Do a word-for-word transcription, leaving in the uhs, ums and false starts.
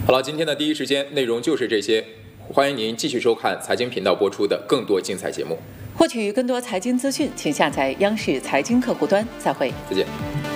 好了，今天的第一时间内容就是这些，欢迎您继续收看财经频道播出的更多精彩节目。 获取更多财经资讯，请下载央视财经客户端。再会， 再见。